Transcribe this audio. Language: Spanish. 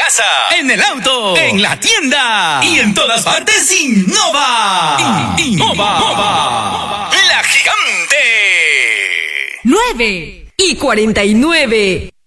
casa, en el auto, en la tienda y en todas partes. Innova. Innova. La Gigante. 9:49.